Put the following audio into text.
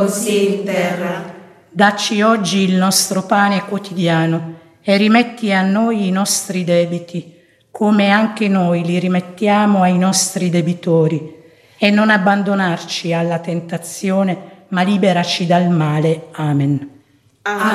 così in terra. Dacci oggi il nostro pane quotidiano e rimetti a noi i nostri debiti, come anche noi li rimettiamo ai nostri debitori. E non abbandonarci alla tentazione, ma liberaci dal male. Amen. Amen.